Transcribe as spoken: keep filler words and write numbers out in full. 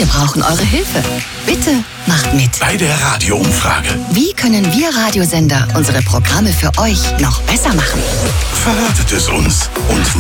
Wir brauchen eure Hilfe. Bitte macht mit. Bei der Radioumfrage. Wie können wir Radiosender unsere Programme für euch noch besser machen? Verratet es uns und